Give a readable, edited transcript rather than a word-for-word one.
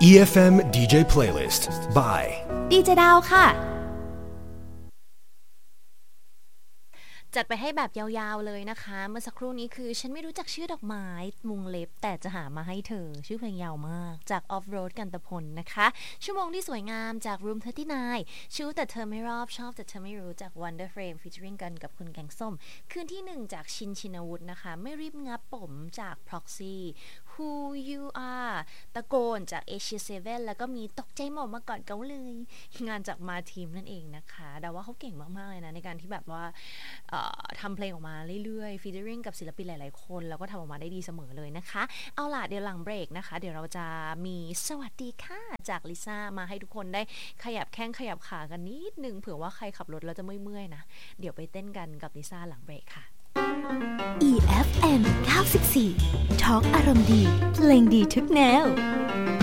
EFM DJ Playlist by ดีเจดาวค่ะจัดไปให้แบบยาวๆเลยนะคะเมื่อสักครู่นี้คือฉันไม่รู้จักชื่อดอกไม้มุงเล็บแต่จะหามาให้เธอชื่อเพลงยาวมากจาก Off Road กันตะพลนะคะชั่วโมงที่สวยงามจาก Room 39ชูแต่เธอไม่รอบชอบแต่เธอไม่รู้จาก Wonder Frame featuring กันกับคุณแกงส้มคืนที่1จากชินชินวุฒินะคะไม่รีบงับผมจาก Proxy Who You Are ตะโกนจาก Asia 7แล้วก็มีตกใจหมอมาก่อนเกาเลยงานจากมาทีมนั่นเองนะคะแต่ว่าเขาเก่งมากๆเลยนะในการที่แบบว่าทำเพลงออกมาเรื่อยๆฟีเจอริ่งกับศิลปินหลายๆคนแล้วก็ทำออกมาได้ดีเสมอเลยนะคะเอาล่ะเดี๋ยวหลังเบรกนะคะเดี๋ยวเราจะมีสวัสดีค่ะจากลิซ่ามาให้ทุกคนได้ขยับแข้งขยับขากันนิดนึงเผื่อว่าใครขับรถแล้วจะเมื่อยๆนะเดี๋ยวไปเต้นกันกับลิซ่าหลังเบรกค่ะ EFM 94 Talk อารมณ์ดีเพลงดีทุกแนว